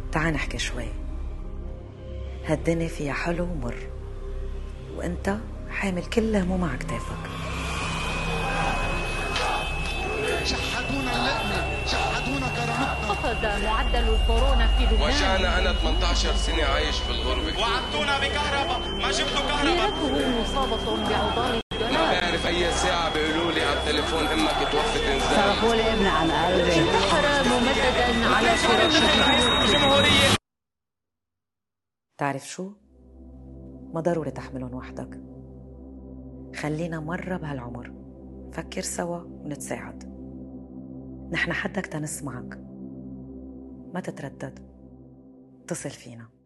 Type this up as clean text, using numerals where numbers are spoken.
تعال نحكي شوي. هالدنيا فيها حلو ومر، وانت حامل كل هموم على كتافك. شحدونا اللقمة، شحدونا كرامتنا. خفض معدل الكورونا في لبنان. وجعنا أنا 18 سنة عايش في الغربة. وعدتونا بكهرباء، ما جبتوا كهرباء. سيرته مصابة بعضال الدولار. ما بعرف أي ساعة بيقولوا لي على التليفون أمك توفت إنزال. صرفوا لي ابن عن قلبي. انتحر ممددا على فراشه. تعرف شو؟ ما ضروري تحملهم وحدك. خلينا مرة بهالعمر فكر سوا ونتساعد. نحن حدك تنسمعك، ما تتردد، اتصل فينا.